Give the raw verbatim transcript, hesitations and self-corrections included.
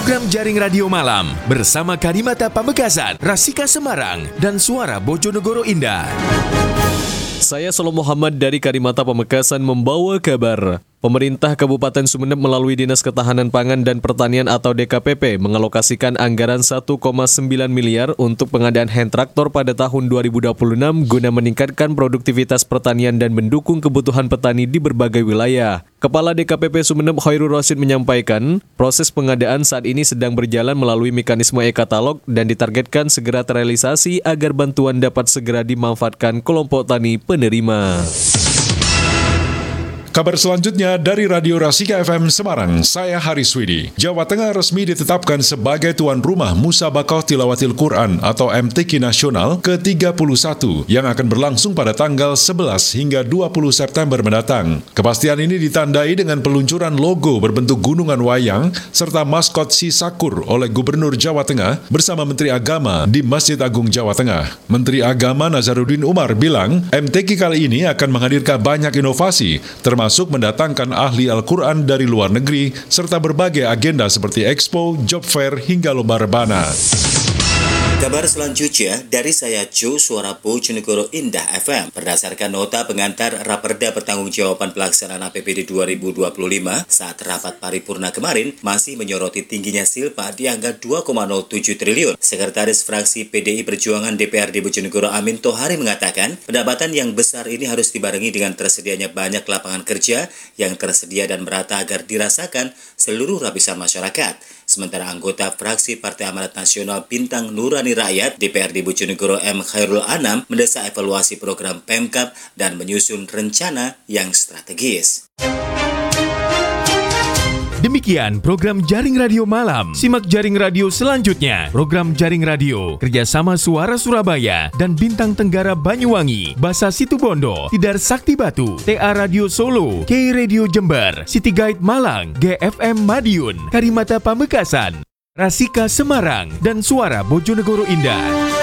Program Jaring Radio Malam bersama Karimata Pamekasan, Rasika Semarang, dan Suara Bojonegoro Indah. Saya Solo Muhammad dari Karimata Pamekasan membawa kabar. Pemerintah Kabupaten Sumeneb melalui Dinas Ketahanan Pangan dan Pertanian atau D K P P mengalokasikan anggaran satu koma sembilan miliar untuk pengadaan hand traktor pada tahun dua ribu dua puluh enam guna meningkatkan produktivitas pertanian dan mendukung kebutuhan petani di berbagai wilayah. Kepala D K P P Sumeneb Khairul Rasyid menyampaikan, proses pengadaan saat ini sedang berjalan melalui mekanisme e-katalog dan ditargetkan segera terrealisasi agar bantuan dapat segera dimanfaatkan kelompok tani penerima. Kabar selanjutnya dari Radio Rasika F M Semarang, saya Haris Widi. Jawa Tengah resmi ditetapkan sebagai tuan rumah Musabaqah Tilawatil Quran atau M T Q Nasional ke tiga puluh satu yang akan berlangsung pada tanggal sebelas hingga dua puluh September mendatang. Kepastian ini ditandai dengan peluncuran logo berbentuk gunungan wayang serta maskot si Sakur oleh Gubernur Jawa Tengah bersama Menteri Agama di Masjid Agung Jawa Tengah. Menteri Agama Nazaruddin Umar bilang, M T Q kali ini akan menghadirkan banyak inovasi, termasuk termasuk mendatangkan ahli Al-Quran dari luar negeri, serta berbagai agenda seperti Expo, Job Fair, hingga Lomba Rebana. Kabar selanjutnya dari saya Joe Suara Bojonegoro Indah F M. Berdasarkan nota pengantar Raperda Pertanggungjawaban Pelaksanaan A P B D dua ribu dua puluh lima saat rapat paripurna kemarin masih menyoroti tingginya silpa di angka dua koma nol tujuh triliun. Sekretaris Fraksi P D I Perjuangan D P R D Bojonegoro Amin Tohari mengatakan, pendapatan yang besar ini harus dibarengi dengan tersedianya banyak lapangan kerja yang tersedia dan merata agar dirasakan seluruh lapisan masyarakat. Sementara anggota fraksi Partai Amanat Nasional Bintang Nurani Rakyat D P R D Bojonegoro M. Khairul Anam mendesak evaluasi program Pemkab dan menyusun rencana yang strategis. Demikian program Jaring Radio Malam. Simak Jaring Radio selanjutnya. Program Jaring Radio kerjasama Suara Surabaya dan Bintang Tenggara Banyuwangi, Basa Situbondo, Tidar Sakti Batu, T A Radio Solo, K Radio Jember, City Guide Malang, G F M Madiun, Karimata Pamekasan, Rasika Semarang, dan Suara Bojonegoro Indah.